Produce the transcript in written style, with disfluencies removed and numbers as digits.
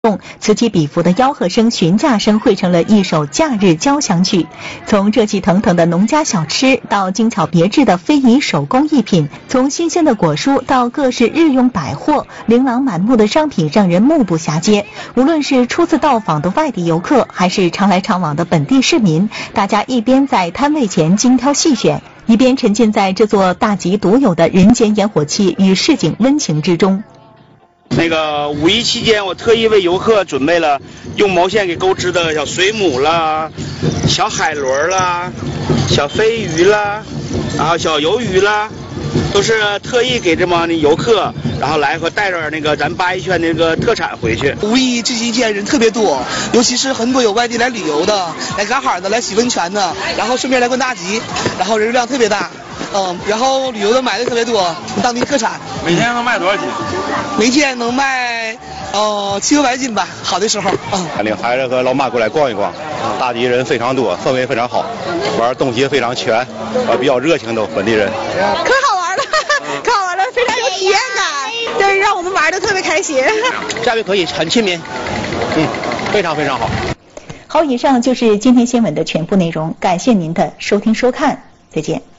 此起彼伏的吆喝声、询价声汇成了一首假日交响曲。从热气腾腾的农家小吃到精巧别致的非遗手工艺品，从新鲜的果蔬到各式日用百货，琳琅满目的商品让人目不暇接。无论是初次到访的外地游客，还是常来常往的本地市民，大家一边在摊位前精挑细选，一边沉浸在这座大集独有的人间烟火气与市井温情之中。 五一期间，我特意为游客准备了用毛线给钩织的小水母啦、小海螺啦、小飞鱼啦，然后小鱿鱼啦，都是特意给这帮游客，然后来和带着咱八一圈那个特产回去。 五一这期间人特别多，尤其是很多有外地来旅游的、来赶海的、来洗温泉的，然后顺便来逛大集，然后人流量特别大。然后旅游的买的特别多，当地特产。 每天能卖多少斤？ 每天能卖700-800斤吧，好的时候。 领孩子和老妈过来逛一逛，大集人非常多，氛围非常好，玩东西也非常全，比较热情，都本地人。 可好玩了，可好玩了，非常有体验感，对，让我们玩的特别开心。 价位可以，很亲民，非常非常好。 好，以上就是今天新闻的全部内容，感谢您的收听收看，再见。